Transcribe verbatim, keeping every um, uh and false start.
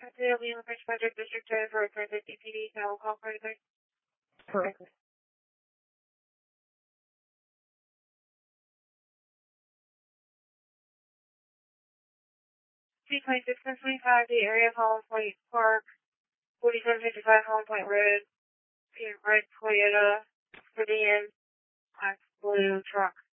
Today I'll be in the French Project District two for a Transit D P D. Can I will call for anything? Correct. C twenty-six and twenty-five, the area of Holland Point Park, forty-seven fifty-five Holland Point Road, red Toyota, sedan, black blue truck.